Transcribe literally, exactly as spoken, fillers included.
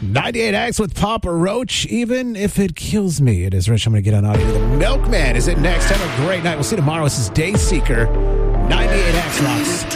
ninety-eight X with Papa Roach, even if it kills me. It is Rich. I'm going to get on audio. The Milkman is it next. Have a great night. We'll see you tomorrow. This is Day Seeker. ninety-eight X rocks.